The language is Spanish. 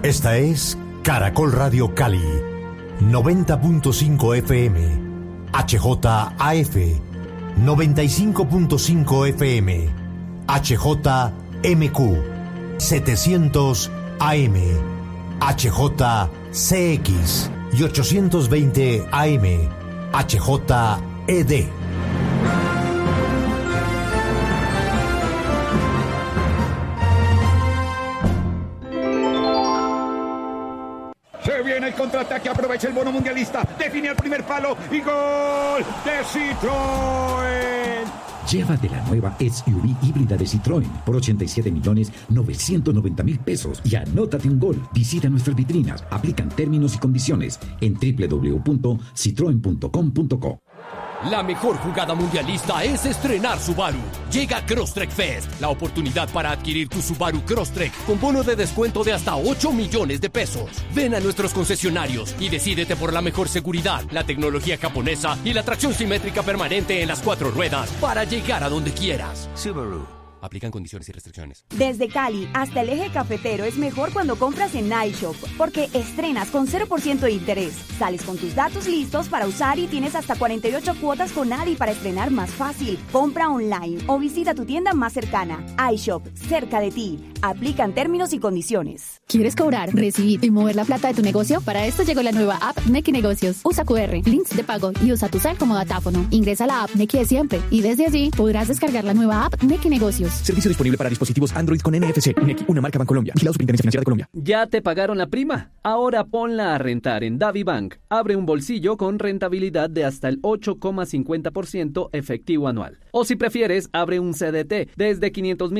Esta es Caracol Radio Cali, 90.5 FM, HJAF, 95.5 FM, HJMQ, 700 AM, HJCX y 820 AM, HJED. Se viene el contraataque, aprovecha el bono mundialista, define el primer palo y gol de Citroën. Llévate la nueva SUV híbrida de Citroën por 87.990.000 pesos y anótate un gol. Visita nuestras vitrinas, aplican términos y condiciones en www.citroen.com.co. La mejor jugada mundialista es estrenar Subaru. Llega Crosstrek Fest, la oportunidad para adquirir tu Subaru Crosstrek con bono de descuento de hasta 8 millones de pesos. Ven a nuestros concesionarios y decídete por la mejor seguridad, la tecnología japonesa y la tracción simétrica permanente en las 4 ruedas para llegar a donde quieras. Subaru. Aplican condiciones y restricciones. Desde Cali hasta el eje cafetero es mejor cuando compras en iShop, porque estrenas con 0% de interés. Sales con tus datos listos para usar y tienes hasta 48 cuotas con ADI para estrenar más fácil. Compra online o visita tu tienda más cercana. iShop, cerca de ti. Aplican términos y condiciones. ¿Quieres cobrar, recibir y mover la plata de tu negocio? Para esto llegó la nueva app Nequi Negocios. Usa QR, links de pago y usa tu cel como datáfono. Ingresa a la app Nequi de siempre y desde allí podrás descargar la nueva app Nequi Negocios. Servicio disponible para dispositivos Android con NFC. Nequi, una marca Bancolombia. Vigilado Superintendencia Financiera de Colombia. ¿Ya te pagaron la prima? Ahora ponla a rentar en DaviBank. Abre un bolsillo con rentabilidad de hasta el 8,50% efectivo anual. O si prefieres, abre un CDT desde 500.000